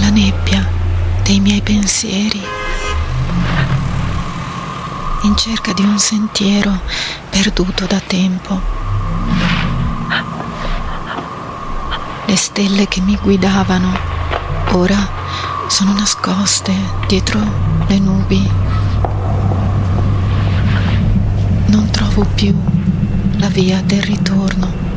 nella nebbia dei miei pensieri, in cerca di un sentiero perduto da tempo. Le stelle che mi guidavano ora sono nascoste dietro le nubi. Non trovo più la via del ritorno.